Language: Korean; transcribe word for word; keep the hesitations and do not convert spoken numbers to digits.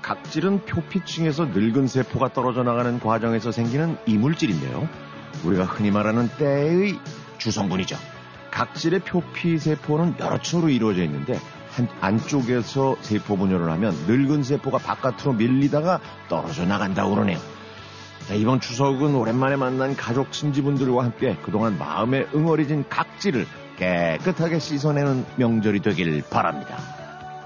각질은 표피층에서 늙은 세포가 떨어져 나가는 과정에서 생기는 이물질인데요. 우리가 흔히 말하는 때의 주성분이죠. 각질의 표피 세포는 여러 층으로 이루어져 있는데 한, 안쪽에서 세포 분열을 하면 늙은 세포가 바깥으로 밀리다가 떨어져 나간다고 그러네요. 자, 이번 추석은 오랜만에 만난 가족 친지분들과 함께 그동안 마음에 응어리진 각질을 깨끗하게 씻어내는 명절이 되길 바랍니다.